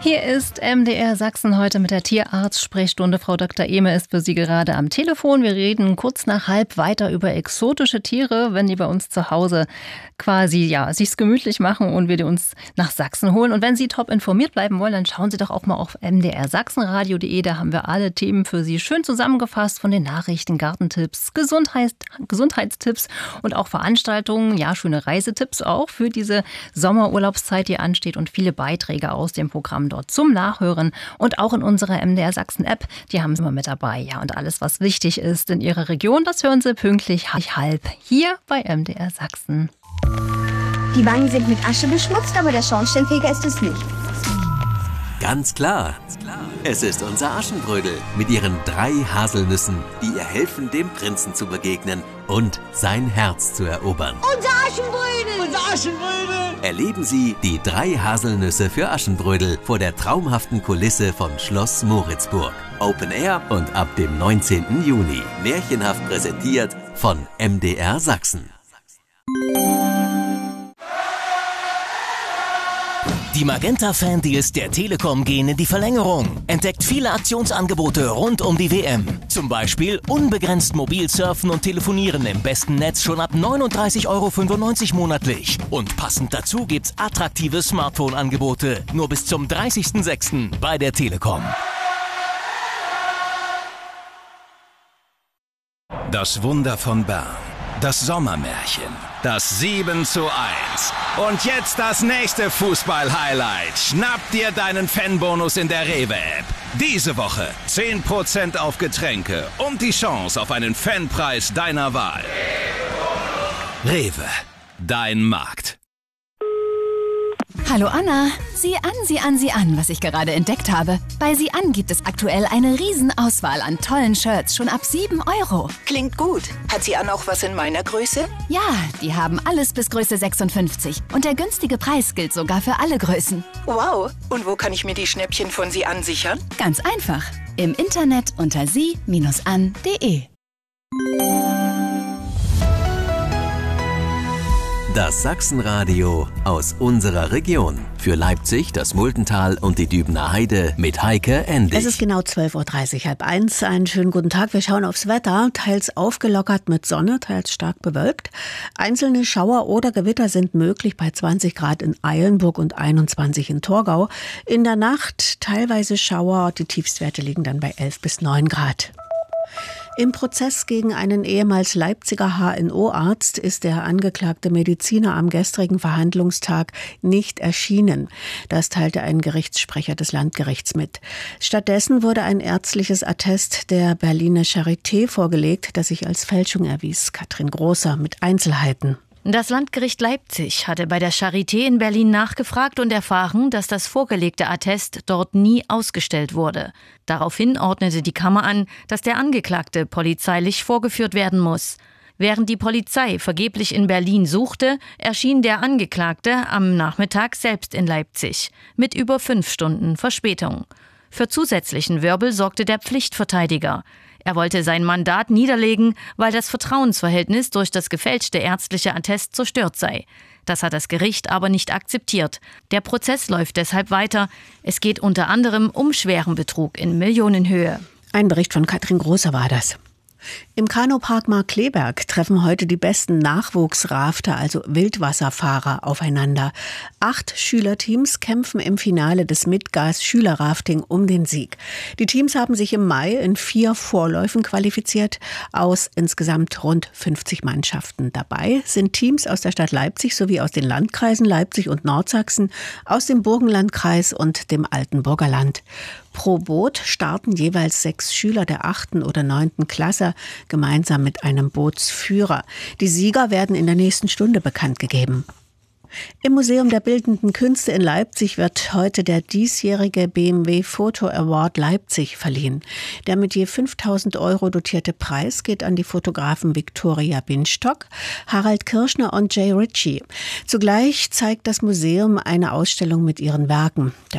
Hier ist MDR Sachsen heute mit der Tierarzt-Sprechstunde. Frau Dr. Ehme ist für Sie gerade am Telefon. Wir reden kurz nach halb weiter über exotische Tiere, wenn die bei uns zu Hause quasi sich's gemütlich machen und wir die uns nach Sachsen holen. Und wenn Sie top informiert bleiben wollen, dann schauen Sie doch auch mal auf mdrsachsenradio.de. Da haben wir alle Themen für Sie schön zusammengefasst, von den Nachrichten, Gartentipps, Gesundheitstipps und auch Veranstaltungen. Ja, schöne Reisetipps auch für diese Sommerurlaubszeit, die ansteht, und viele Beiträge aus dem Programm dort zum Nachhören und auch in unserer MDR Sachsen App. Die haben Sie immer mit dabei. Ja, und alles, was wichtig ist in Ihrer Region, das hören Sie pünktlich halb hier bei MDR Sachsen. Die Wangen sind mit Asche beschmutzt, aber der Schornsteinfeger ist es nicht. Ganz klar. Es ist unser Aschenbrödel mit ihren 3 Haselnüssen, die ihr helfen, dem Prinzen zu begegnen und sein Herz zu erobern. Unser Aschenbrödel! Unser Aschenbrödel! Erleben Sie die 3 Haselnüsse für Aschenbrödel vor der traumhaften Kulisse von Schloss Moritzburg. Open Air und ab dem 19. Juni. Märchenhaft präsentiert von MDR Sachsen. Die Magenta-Fan-Deals der Telekom gehen in die Verlängerung. Entdeckt viele Aktionsangebote rund um die WM. Zum Beispiel unbegrenzt mobil surfen und telefonieren im besten Netz schon ab 39,95 € monatlich. Und passend dazu gibt's attraktive Smartphone-Angebote. Nur bis zum 30.06. bei der Telekom. Das Wunder von Bern. Das Sommermärchen. Das 7:1. Und jetzt das nächste Fußball-Highlight. Schnapp dir deinen Fanbonus in der Rewe-App. Diese Woche 10% auf Getränke und die Chance auf einen Fanpreis deiner Wahl. Rewe, dein Markt. Hallo Anna, sieh an, was ich gerade entdeckt habe. Bei Sieh an gibt es aktuell eine Riesenauswahl an tollen Shirts, schon ab 7 €. Klingt gut. Hat Sieh an auch was in meiner Größe? Ja, die haben alles bis Größe 56. Und der günstige Preis gilt sogar für alle Größen. Wow. Und wo kann ich mir die Schnäppchen von Sieh an sichern? Ganz einfach. Im Internet unter sie-an.de. Das Sachsenradio aus unserer Region. Für Leipzig, das Multental und die Dübener Heide mit Heike Endig. Es ist genau 12:30 Uhr, 12:30. Einen schönen guten Tag. Wir schauen aufs Wetter. Teils aufgelockert mit Sonne, teils stark bewölkt. Einzelne Schauer oder Gewitter sind möglich bei 20 Grad in Eilenburg und 21 in Torgau. In der Nacht teilweise Schauer. Die Tiefstwerte liegen dann bei 11 bis 9 Grad. Im Prozess gegen einen ehemals Leipziger HNO-Arzt ist der angeklagte Mediziner am gestrigen Verhandlungstag nicht erschienen. Das teilte ein Gerichtssprecher des Landgerichts mit. Stattdessen wurde ein ärztliches Attest der Berliner Charité vorgelegt, das sich als Fälschung erwies. Katrin Großer mit Einzelheiten. Das Landgericht Leipzig hatte bei der Charité in Berlin nachgefragt und erfahren, dass das vorgelegte Attest dort nie ausgestellt wurde. Daraufhin ordnete die Kammer an, dass der Angeklagte polizeilich vorgeführt werden muss. Während die Polizei vergeblich in Berlin suchte, erschien der Angeklagte am Nachmittag selbst in Leipzig, mit über 5 Stunden Verspätung. Für zusätzlichen Wirbel sorgte der Pflichtverteidiger. Er wollte sein Mandat niederlegen, weil das Vertrauensverhältnis durch das gefälschte ärztliche Attest zerstört sei. Das hat das Gericht aber nicht akzeptiert. Der Prozess läuft deshalb weiter. Es geht unter anderem um schweren Betrug in Millionenhöhe. Ein Bericht von Katrin Großer war das. Im Kanupark Markkleeberg treffen heute die besten Nachwuchsrafter, also Wildwasserfahrer, aufeinander. 8 Schülerteams kämpfen im Finale des Midgas Schülerrafting um den Sieg. Die Teams haben sich im Mai in 4 Vorläufen qualifiziert, aus insgesamt rund 50 Mannschaften. Dabei sind Teams aus der Stadt Leipzig sowie aus den Landkreisen Leipzig und Nordsachsen, aus dem Burgenlandkreis und dem Altenburger Land. Pro Boot starten jeweils 6 Schüler der 8. oder 9. Klasse gemeinsam mit einem Bootsführer. Die Sieger werden in der nächsten Stunde bekannt gegeben. Im Museum der Bildenden Künste in Leipzig wird heute der diesjährige BMW Photo Award Leipzig verliehen. Der mit je 5.000 € dotierte Preis geht an die Fotografen Viktoria Binstock, Harald Kirschner und Jay Ritchie. Zugleich zeigt das Museum eine Ausstellung mit ihren Werken. Der